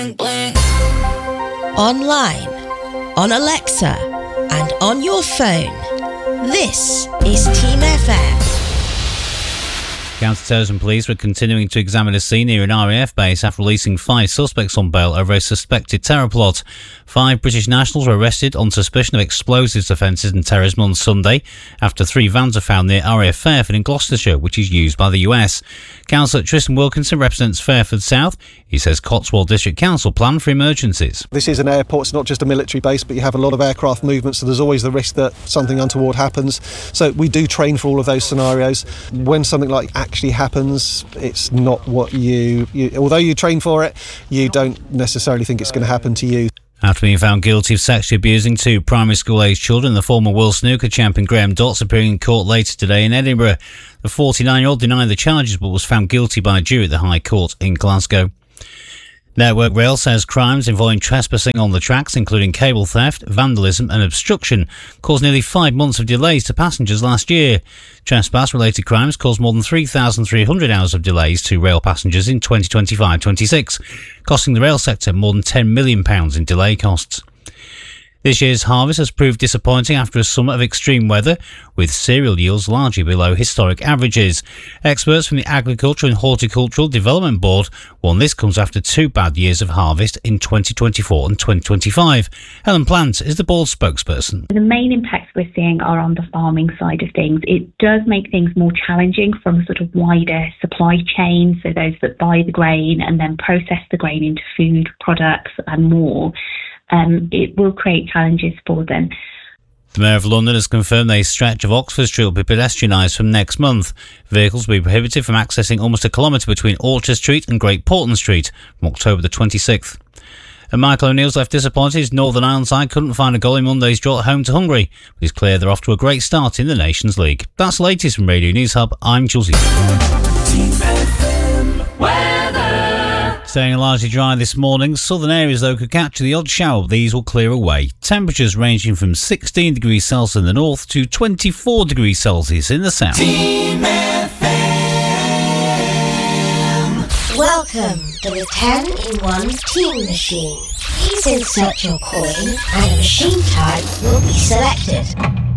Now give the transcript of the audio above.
Online, on Alexa, and on your phone. This is Team FM. Counter-terrorism police were continuing to examine a scene near an RAF base after releasing 5 suspects on bail over a suspected terror plot. 5 British nationals were arrested on suspicion of explosives offences and terrorism on Sunday after 3 vans are found near RAF Fairford in Gloucestershire, which is used by the US. Councillor Tristan Wilkinson represents Fairford South. He says Cotswold District Council plan for emergencies. This is an airport, it's not just a military base, but you have a lot of aircraft movement, so there's always the risk that something untoward happens. So we do train for all of those scenarios. When something like actually happens, it's not what you although you train for it, you don't necessarily think it's going to happen to you. After being found guilty of sexually abusing 2 primary school-aged children, the former world snooker champion Graham Dotz appearing in court later today in Edinburgh. The 49-year-old denied the charges but was found guilty by a jury at the High Court in Glasgow. Network Rail says crimes involving trespassing on the tracks, including cable theft, vandalism and obstruction, caused nearly 5 months of delays to passengers last year. Trespass-related crimes caused more than 3,300 hours of delays to rail passengers in 2025-26, costing the rail sector more than £10 million in delay costs. This year's harvest has proved disappointing after a summer of extreme weather, with cereal yields largely below historic averages. Experts from the Agriculture and Horticultural Development Board warn this comes after 2 bad years of harvest in 2024 and 2025. Helen Plant is the board spokesperson. The main impacts we're seeing are on the farming side of things. It does make things more challenging from a sort of wider supply chain, so those that buy the grain and then process the grain into food products and more. It will create challenges for them. The Mayor of London has confirmed a stretch of Oxford Street will be pedestrianised from next month. Vehicles will be prohibited from accessing almost a kilometre between Orchard Street and Great Portland Street from October the 26th. And Michael O'Neill's left disappointed his Northern Ireland side couldn't find a goal in Monday's draw at home to Hungary, but it's clear they're off to a great start in the Nations League. That's the latest from Radio News Hub. I'm Jules. Staying largely dry this morning. Southern areas, though, could catch the odd shower. These will clear away. Temperatures ranging from 16 degrees Celsius in the north to 24 degrees Celsius in the south. Team FM. Welcome to the 10-in-1 Team Machine. Please insert your coin and a machine type will be selected.